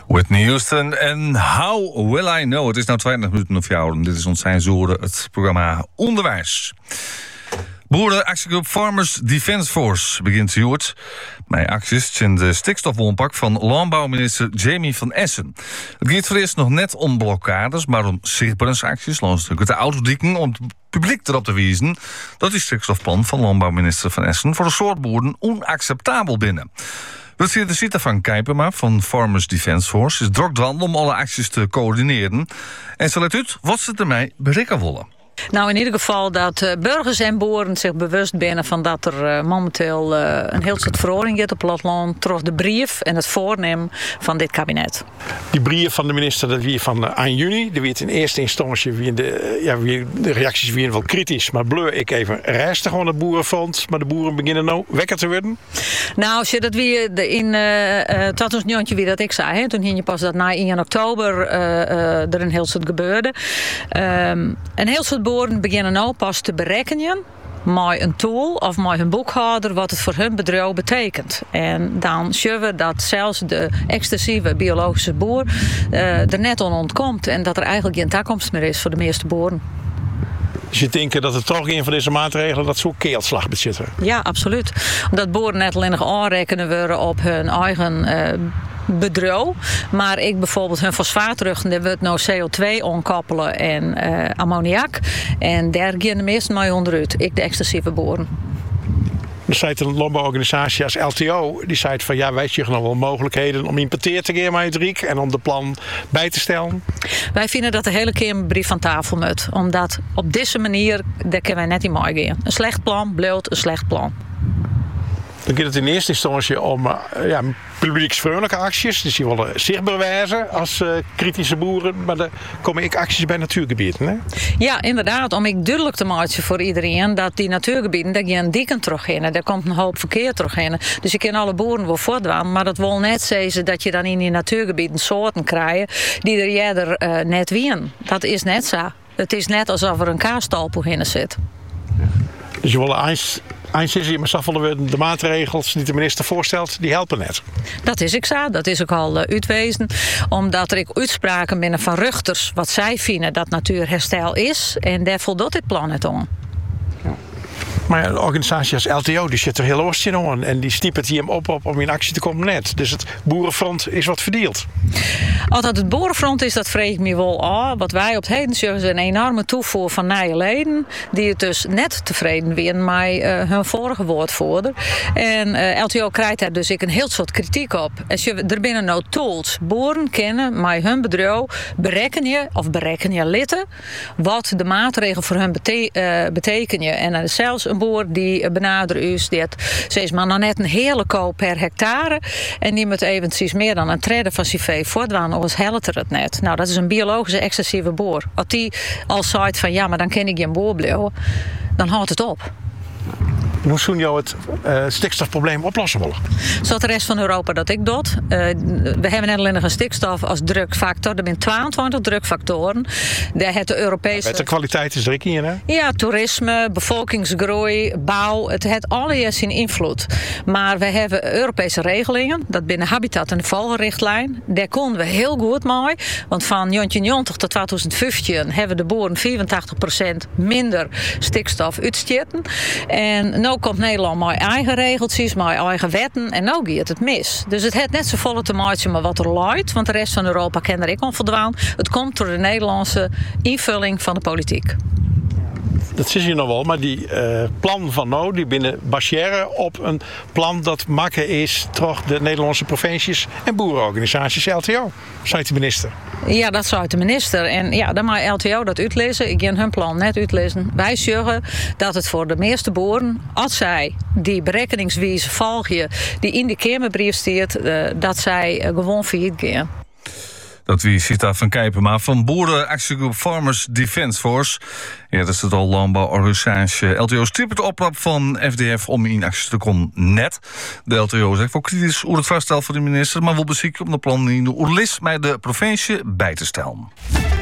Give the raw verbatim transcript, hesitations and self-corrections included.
Whitney Houston en How Will I Know? Het is nou twintig minuten of jou en dit is ons zijn zoren, het programma Onderwijs. Boerenactiegroep Farmers Defence Force begint Joert met acties in de stikstofwonpak van landbouwminister Jamie van Essen. Het gaat voor eerst nog net om blokkades, maar om zichtbaarheidsacties langs de autodieken om het publiek erop te wijzen dat die stikstofplan van landbouwminister van Essen voor een soort boeren onacceptabel binnen. We zien de Sita van Kijpema van Farmers Defence Force is druk dwan om alle acties te coördineren. En ze let uit wat ze ermee bereiken willen. Nou, in ieder geval dat uh, burgers en boeren zich bewust zijn van dat er uh, momenteel uh, een heel soort verhoring is op het land, door de brief en het voornemen van dit kabinet. Die brief van de minister dat wie van uh, eind juni, die werd in eerste instantie wie de, uh, ja, wie de reacties weer wel kritisch, maar bleur ik even restig gewoon het boerenfonds, maar de boeren beginnen nou wekker te worden. Nou, als je dat weer in uh, uh, twintig negentien wie dat ik zei, hè, toen ging je pas dat na in oktober uh, uh, er een heel soort gebeurde. Um, een heel soort boeren beginnen nou pas te berekenen met een tool of met een boekhouder wat het voor hun bedrijf betekent. En dan zien we dat zelfs de extensieve biologische boer uh, er net aan ontkomt en dat er eigenlijk geen toekomst meer is voor de meeste boeren. Dus je denkt dat het toch een van deze maatregelen dat zo'n keelslag bezitten? Ja, absoluut. Omdat boeren net alleen nog aanrekenen worden op hun eigen uh, bedrijf. Maar ik bijvoorbeeld hun fosfaatruchten, daar wordt nou C O twee onkoppelen en uh, ammoniak. En daar gaan de meesten mee onderuit. Ik de extensieve boeren. Er zei een landbouworganisatie als L T O, die zei van ja, wij zien nog wel mogelijkheden om importeer te gaan met het Riek en om de plan bij te stellen. Wij vinden dat de hele keer een brief van tafel moet. Omdat op deze manier, daar kunnen wij net in mooi gaan. Een slecht plan bloot een slecht plan. Dan gaat het in eerste instantie om uh, ja, publieksvriendelijke acties. Dus die willen zichtbaar wijzen als uh, kritische boeren. Maar er komen ook acties bij natuurgebieden. Hè? Ja, inderdaad. Om ik duidelijk te maken voor iedereen dat die natuurgebieden, daar gaan dieken terug in. Daar komt een hoop verkeer terug in. Dus je kan alle boeren wel voortdwaan. Maar dat wil net zeggen dat je dan in die natuurgebieden soorten krijgt die er jeder uh, net wien. Dat is net zo. Het is net alsof er een kaastalpoe in zit. Dus je wil eens Eindelijk, maar willen we de maatregels die de minister voorstelt, die helpen net. Dat is ik zo, dat is ook al uh, uitwezen. Omdat er ook uitspraken binnen van rechters wat zij vinden dat natuurherstel is. En daar voldoet dit plan het om. Maar ja, de organisatie als L T O die zit er heel oortje in en die stiepert hier hem op, op om in actie te komen net. Dus het boerenfront is wat verdeeld. Als dat het boerenfront is, dat vreeg ik me wel af. Wat wij op het heden zeggen is een enorme toevoer van nieuwe leden. Die het dus net tevreden zijn met uh, hun vorige woordvoerder. En uh, L T O krijgt daar dus ik een heel soort kritiek op. Als je er binnen nou tools boeren kennen met hun bedrijf, berekenen of berekenen litten wat de maatregelen voor hun bete- uh, betekenen. En dan is zelfs een boer die benadert u dat ze is maar nog net een hele koop per hectare en die moet eventjes meer dan een trede van C V voortwaan, anders helpt er het net. Nou, dat is een biologische excessieve boer. Als die al zegt van ja, maar dan ken ik geen boer blijven, dan houdt het op. Hoe zou je het uh, stikstofprobleem oplossen willen? Zoals de rest van Europa dat ik doe. Uh, we hebben net alleen nog een stikstof als drukfactor. Er zijn tweeëntwintig drukfactoren. Daar het de Europese... Ja, de kwaliteit is er ook in, hè? Ja, toerisme, bevolkingsgroei, bouw. Het heeft alles zijn invloed. Maar we hebben Europese regelingen. Dat binnen Habitat en de Vogelrichtlijn. Daar konden we heel goed mee. Want van negentien negentig tot twintig vijftien hebben de boeren vierentachtig procent minder stikstof uitstoten. En nu komt Nederland met eigen regeltjes, met eigen wetten en nu gaat het mis. Dus het heeft net zo volle te maken met wat er luidt, want de rest van Europa kan er ik on verdwaan. Het komt door de Nederlandse invulling van de politiek. Dat zie je nog wel, maar die uh, plan van nou, die binnen baseren op een plan dat maken is door de Nederlandse provincies en boerenorganisaties L T O, zei de minister. Ja, dat zei de minister. En ja, dan mag L T O dat uitlezen. Ik ga hun plan net uitlezen. Wij zeggen dat het voor de meeste boeren, als zij die berekeningswijze volgen die in de Kamerbrief staat, uh, dat zij uh, gewoon failliet gaan. Dat wie Sita van Kijpema van boerenactiegroep Farmers Defence Force. Ja, dat is het al landbouworganisatie. L T O stipt de oproep van F D F om in actie te komen net. De L T O zegt wel kritisch over het voorstel van de minister, maar wil bezieken om de plannen in de oerlis met de provincie bij te stellen.